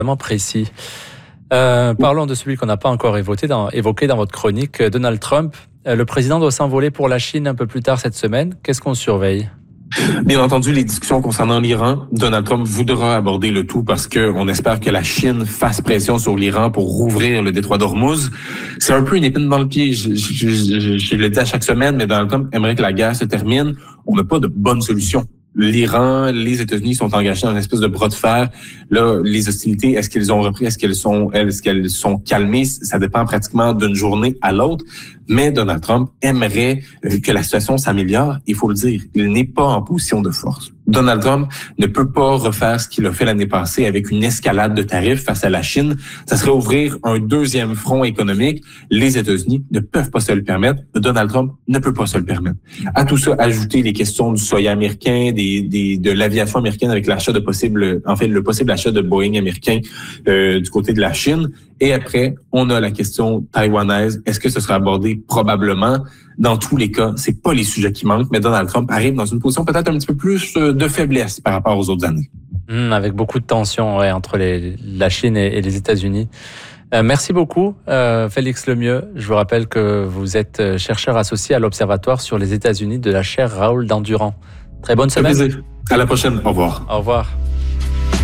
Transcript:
Vraiment précis. Parlons de celui qu'on n'a pas encore évoqué dans votre chronique, Donald Trump. Le président doit s'envoler pour la Chine un peu plus tard cette semaine. Qu'est-ce qu'on surveille? Bien entendu, les discussions concernant l'Iran, Donald Trump voudra aborder le tout parce qu'on espère que la Chine fasse pression sur l'Iran pour rouvrir le détroit d'Ormuz. C'est un peu une épine dans le pied. Je le dis à chaque semaine, mais Donald Trump aimerait que la guerre se termine. On n'a pas de bonne solution. L'Iran, les États-Unis sont engagés dans une espèce de bras de fer. Là, les hostilités, est-ce qu'elles ont repris? Est-ce qu'elles sont calmées? Ça dépend pratiquement d'une journée à l'autre. Mais Donald Trump aimerait que la situation s'améliore. Il faut le dire, il n'est pas en position de force. Donald Trump ne peut pas refaire ce qu'il a fait l'année passée avec une escalade de tarifs face à la Chine. Ça serait ouvrir un deuxième front économique. Les États-Unis ne peuvent pas se le permettre. Donald Trump ne peut pas se le permettre. À tout ça, ajouter les questions du soya américain, de l'aviation américaine avec l'achat de le possible achat de Boeing américain du côté de la Chine. Et après, on a la question taïwanaise. Est-ce que ce sera abordé? Probablement. Dans tous les cas, c'est pas les sujets qui manquent, mais Donald Trump arrive dans une position peut-être un petit peu plus de faiblesse par rapport aux autres années. Avec beaucoup de tensions entre la Chine et les États-Unis. Merci beaucoup, Félix Lemieux. Je vous rappelle que vous êtes chercheur associé à l'Observatoire sur les États-Unis de la chaire Raoul Dandurand. Très bonne semaine. À la prochaine. Au revoir. Au revoir.